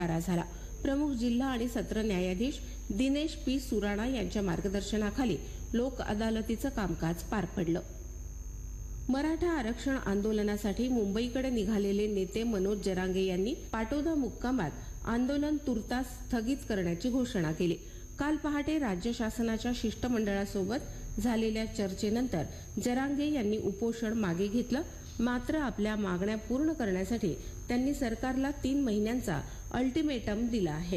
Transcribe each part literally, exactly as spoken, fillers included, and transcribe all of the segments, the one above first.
झाला। प्रमुख जिल्हा आणि सत्र न्यायाधीश दिनेश पी सुराणा यांच्या मार्गदर्शनाखाली लोक अदालतीचं कामकाज पार पडलं। मराठा आरक्षण आंदोलनासाठी मुंबईकडे निघालेले नेते मनोज जरांगे यांनी पाटोदा मुक्कामात आंदोलन तुर्तास स्थगित करण्याची घोषणा केली। काल पहाटे राज्य शासनाच्या शिष्टमंडळासोबत झालेल्या चर्चेनंतर जरांगे यांनी उपोषण मागे घेतलं। मात्र आपल्या मागण्या पूर्ण करण्यासाठी त्यांनी सरकारला तीन महिन्यांचा अल्टिमेटम दिला आहे।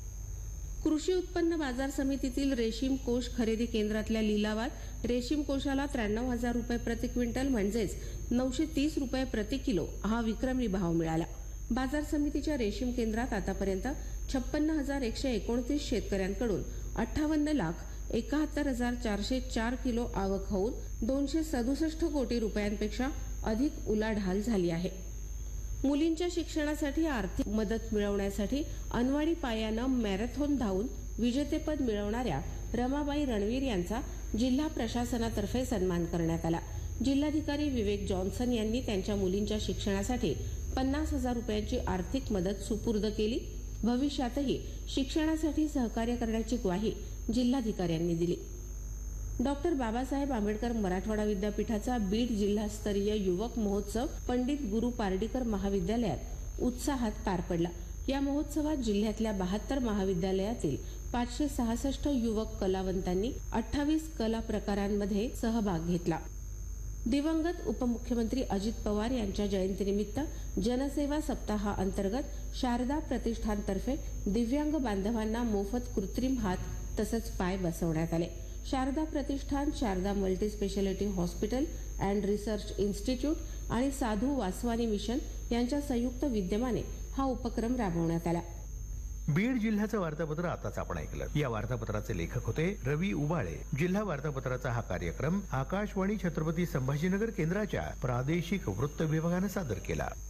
कृषी उत्पन्न बाजार समितीतील रेशीम कोष खरेदी केंद्रातल्या लिलावात रेशीम कोषाला त्र्याण्णव हजार रुपये प्रति क्विंटल म्हणजेच नऊशे तीस रुपये प्रति किलो हा विक्रमी भाव मिळाला। बाजार समितीच्या रेशीम केंद्रात आतापर्यंत छप्पन्न हजार एकशे एकोणतीस शेतकऱ्यांकडून अठ्ठावन्न लाख एकाहत्तर हजार चारशे चार किलो आवक होऊन दोनशे सदुसष्ट कोटी रुपयांपेक्षा अधिक उलाढाल झाली आहे। मुलींच्या शिक्षणासाठी आर्थिक मदत मिळवण्यासाठी अनवाणी पायानं मॅरेथॉन धावून विजेतेपद मिळवणाऱ्या रमाबाई रणवीर यांचा जिल्हा प्रशासनातर्फे सन्मान करण्यात आला। जिल्हाधिकारी विवेक जॉन्सन यांनी त्यांच्या मुलींच्या शिक्षणासाठी पन्नास हजार रुपयांची आर्थिक मदत सुपूर्द केली। भविष्यातही शिक्षणासाठी सहकार्य करण्याची ग्वाही जिल्हाधिकाऱ्यांनी दिली। डॉक्टर बाबासाहेब आंबेडकर मराठवाडा विद्यापीठाचा बीड जिल्हास्तरीय युवक महोत्सव पंडित गुरु पार्डीकर महाविद्यालयात उत्साहात पार पडला। या महोत्सवात जिल्ह्यातल्या बहात्तर महाविद्यालयातील पाचशे सहासष्ट युवक कलावंतांनी अठ्ठावीस कला प्रकारांमध्ये सहभाग घेतला। दिवंगत उपमुख्यमंत्री अजित पवार यांच्या जयंतीनिमित्त जनसेवा सप्ताहाअंतर्गत शारदा प्रतिष्ठानतर्फे दिव्यांग बांधवांना मोफत कृत्रिम हात तसंच पाय बसवण्यात आले। शारदा प्रतिष्ठान, Sharda multi speciality hospital and research institute आणि साधू वासवानी मिशन यांच्या संयुक्त विद्यमाने हा उपक्रम राबवण्यात आला। बीड जिल्ह्याचं वार्तापत्र आताच आपण ऐकलं। या वार्तापत्राचे लेखक होते रवी उबाळे। जिल्हा वार्तापत्राचा हा कार्यक्रम आकाशवाणी छत्रपती संभाजीनगर केंद्राच्या प्रादेशिक वृत्त विभागानं सादर केला।